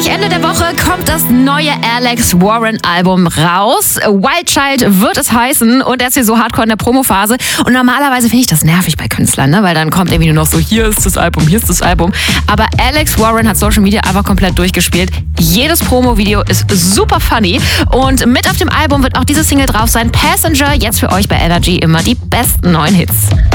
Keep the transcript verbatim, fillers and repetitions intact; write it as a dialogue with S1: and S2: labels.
S1: Pünktlich Ende der Woche kommt das neue Alex Warren Album raus. Wild Child wird es heißen und er ist hier so hardcore in der Promophase. Und normalerweise finde ich das nervig bei Künstlern, ne? Weil dann kommt irgendwie nur noch so, hier ist das Album, hier ist das Album. Aber Alex Warren hat Social Media einfach komplett durchgespielt. Jedes Promo-Video ist super funny. Und mit auf dem Album wird auch diese Single drauf sein, Passenger. Jetzt für euch bei Energy immer die besten neuen Hits.